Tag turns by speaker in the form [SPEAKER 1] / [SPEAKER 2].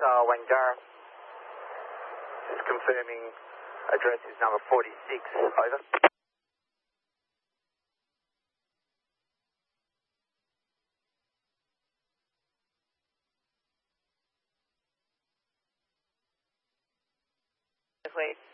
[SPEAKER 1] Wangara. Just confirming address is number 46. Over.
[SPEAKER 2] Wait.